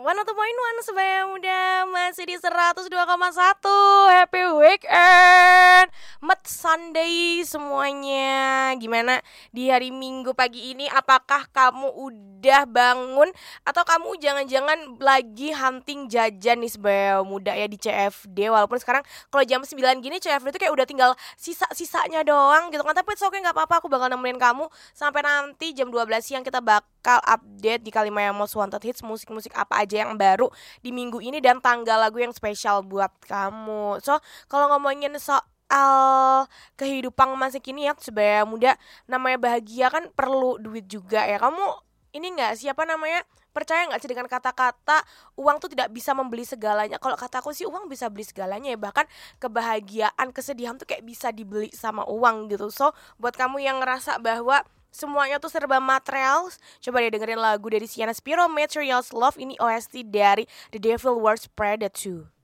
102.1 Sebaya Muda masih di 102,1. Happy weekend, Mat Sunday semuanya. Gimana di hari Minggu pagi ini? Apakah kamu udah bangun atau kamu jangan-jangan lagi hunting jajan nih Sebaya Muda ya di CFD? Walaupun sekarang kalau jam 9 gini CFD tuh kayak udah tinggal sisa-sisanya doang gitu kan. Tapi it's okay, gak apa-apa, aku bakal nemenin kamu sampai nanti jam 12 siang. Kita bakal update di Kalimaya Most Wanted Hits, musik-musik apa aja yang baru di minggu ini dan tanggal lagu yang spesial buat kamu. So, kalau ngomongin soal kehidupan masa kini ya Sebaya Muda, namanya bahagia kan perlu duit juga ya. Kamu ini gak, siapa namanya, percaya gak sih dengan kata-kata uang tuh tidak bisa membeli segalanya? Kalau kataku sih uang bisa beli segalanya ya. Bahkan kebahagiaan, kesedihan tuh kayak bisa dibeli sama uang gitu. So, buat kamu yang ngerasa bahwa semuanya tuh serba material, coba deh dengerin lagu dari Sienna Spiro, Materials Love. Ini OST dari The Devil Wears Prada 2.